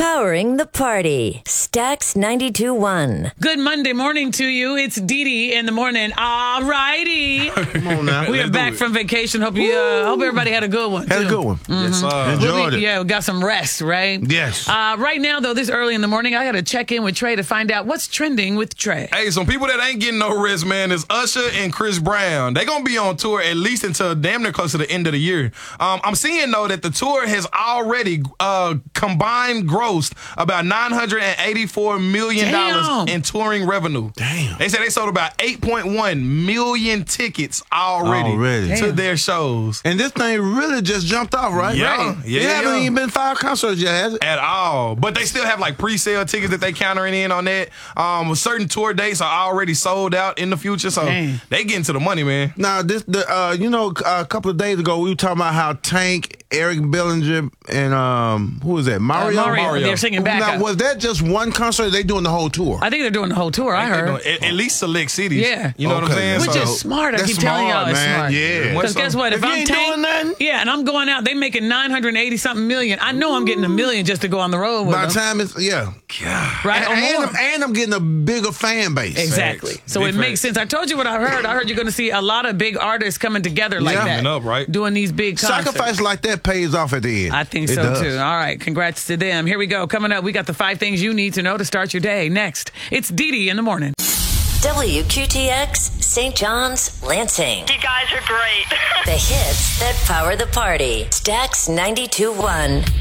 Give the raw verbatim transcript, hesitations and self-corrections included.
Powering the party. Stax ninety-two point one. Good Monday morning to you. It's Dee Dee in the morning. All righty. Come on now. We are back from vacation. Hope you. Uh, hope everybody had a good one. Had too. a good one. Mm-hmm. Yes, sir. We'll Enjoyed be, it. Yeah, we got some rest, right? Yes. Uh, right now, though, this early in the morning, I got to check in with Trey to find out what's trending with Trey. Hey, some people that ain't getting no rest, man, is Usher and Chris Brown. They gonna be on tour at least until damn near close to the end of the year. Um, I'm seeing though that the tour has already uh, combined grossed about nine hundred eighty-four million dollars in touring revenue. Damn. They said they sold about eight point one million tickets already, Already. to Damn. their shows. And this thing really just jumped off, right? Yeah. Right. Yeah, It haven't yeah. even been five concerts yet, has it? At all. But they still have like pre-sale tickets that they countering in on that. Um, certain tour dates are already sold out in the future, so Dang. they getting to the money, man. Now, this, the uh, you know, a couple of days ago, we were talking about how Tank, Eric Bellinger, and um, who was that? Mario? Uh, Mario, Mario. They're singing back. Now, was that just one concert? Or they doing the whole tour? I think they're doing the whole tour. I They heard. doing- At, at least select cities. Yeah. You know what I'm Okay. saying? Which So- is smart. I That's keep telling smart, y'all it's man. smart. Yeah. Because guess what? If, If you I'm ain't Tank, doing nothing- yeah, and I'm going out, they making nine hundred eighty something million. I know I'm getting a million just to go on the road with By the them. time it's, yeah. Right? And, Or and, more. I'm, and I'm getting a bigger fan base. Exactly. Facts. So Big it makes facts. sense. I told you what I heard. I heard you're going to see a lot of big artists coming together like Yeah. that. Coming up, right? Doing these big concerts. Sacrifice like that pays off at the end. I think It so does. too. All right. Congrats to them. Here we go. Coming up, we got the five things you need to know to start your day. Next, it's Dee Dee in the morning. W Q T X, Saint John's, Lansing. You guys are great. The hits that power the party. Stax ninety-two point one.